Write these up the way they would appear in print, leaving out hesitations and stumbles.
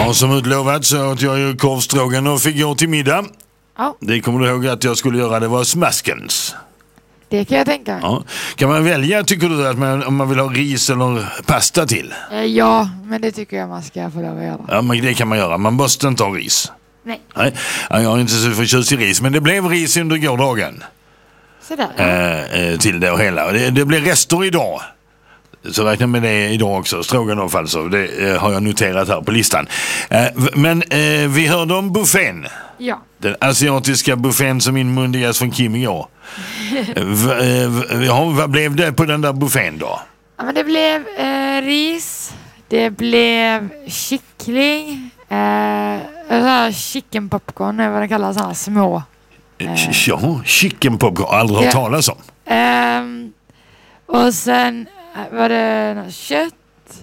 Ja, som utlovat så åt jag ju korvstroganoff igår till middag. Ja. Det kommer du ihåg att jag skulle göra, det var smaskens. Det kan jag tänka. Ja. Kan man välja, tycker du, att om man vill ha ris eller pasta till? Ja, men det tycker jag man ska få lov att göra. Ja, men det kan man göra. Man måste inte ha ris. Nej. Nej, jag är inte så förtjust i ris, men det blev ris under gårdagen. Sådär. Till det och hela. Det blir rester idag. Så räknar med det idag också. Stroganoff alltså. Det har jag noterat här på listan. Men vi hörde om buffén. Ja. Den asiatiska buffén som inmundigas från Kim igår. Vad blev det på den där buffén då? Ja, men det blev ris. Det blev kyckling. Chicken popcorn är vad det kallas, sådana små. Ja, chicken popcorn. Aldrig hört talas om. Och sen var det kött.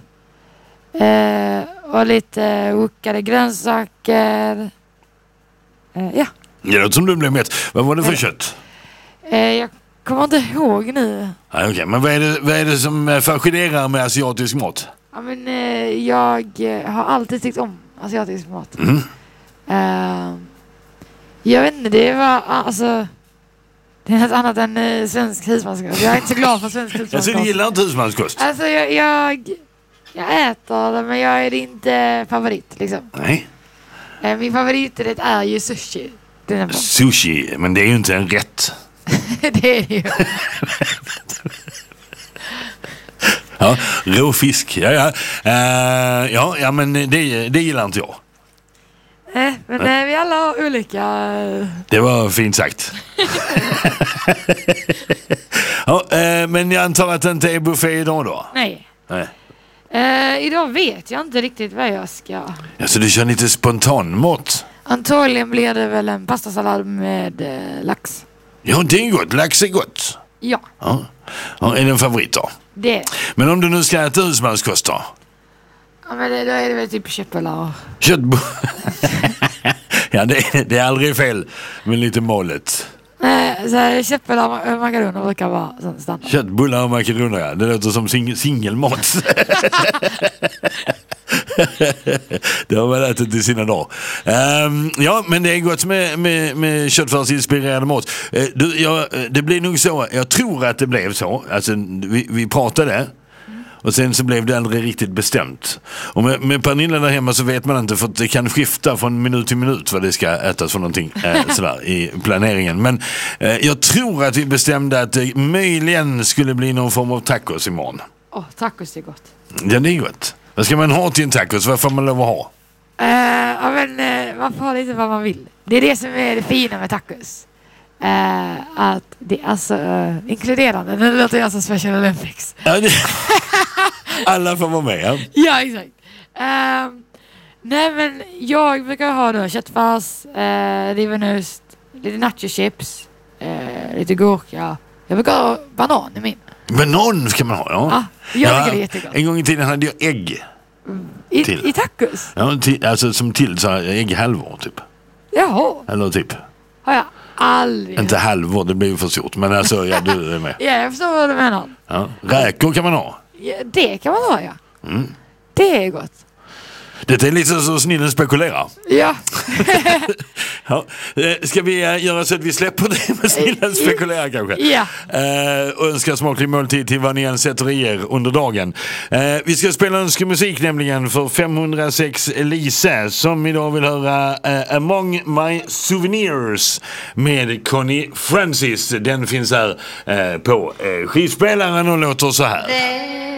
Och lite wokade grönsaker. Ja. Det låter som du blev mätt. Vad var det för kött? Jag kommer inte ihåg nu. Ja, okej. Men vad är det som fascinerar med asiatisk mat? Ja, men jag har alltid tyckt om asiatisk mat. Jag vet inte, det var alltså... Det är något annat än svensk husmanskost. Jag är inte så glad för svensk husmanskost. Alltså, du gillar inte husmanskost? Alltså, jag äter det, men jag är inte favorit, liksom. Nej. Min favoriträtt är ju sushi. Sushi, men det är ju inte en rätt. Det är det ju. Ja, råfisk. Ja, men det gillar inte jag. Men vi alla har olika... Det var fint sagt. Ja, men jag antar att det inte är buffé idag då? Nej. Nej. Idag vet jag inte riktigt vad jag ska... Ja, så du kör lite spontanmat? Antagligen blir det väl en pastasallad med lax. Ja, det är gott. Lax är gott. Ja. Ja, är det en favorit då? Det. Men om du nu ska äta husmanskost då? Ja, men då är det väl typ köttbullar. Ja, det är aldrig fel med lite målet. Så köttbullar och makaroner brukar vara standard. Köttbullar och makaroner, ja. Det låter som singelmat. Det har man ätit i sina dagar. Ja, men det är gott med köttfärsinspirerad mat. Det blir nog så. Jag tror att det blev så. Alltså, vi pratade. Och sen så blev det aldrig riktigt bestämt. Och med Pernilla där hemma så vet man inte, för att det kan skifta från minut till minut vad det ska ätas för någonting sådär, i planeringen. Men jag tror att vi bestämde att det möjligen skulle bli någon form av tacos imorgon. Tacos är gott. Ja, det är gott. Vad ska man ha till en tacos? Vad får man lov att ha? Ja, men man får ha lite vad man vill. Det är det som är det fina med tacos. Att det är alltså inkluderande. Nu låter jag som Special Olympics. Ja, alla får vara med, ja. Ja, exakt. Nej, men jag brukar ha då köttfärs, rivenost, lite nachochips, lite gurka. Jag brukar ha banan i min. Banan ska man ha, ja. Jag tycker det är jättegott. En gång i tiden hade jag ägg. I tacos? Ja, alltså som till så ägghalvor typ. Jaha. Eller typ. Har jag aldrig. Inte halvor, det blir ju för stort. Men alltså, ja, du är med. Ja, jag förstår vad du menar. Ja. Räkor kan man ha. Ja, det kan man ha, ja. Mm. Det är gott. Det är lite så snillen spekulerar. Ja. Ja. Ska vi göra så att vi släpper det med snillen spekulerar kanske? Ja. Och önskar smaklig måltid till vad ni än sätter i er under dagen. Vi ska spela önskemusik nämligen för 506 Elise som idag vill höra Among My Souvenirs med Connie Francis. Den finns här på skivspelaren och låter så här.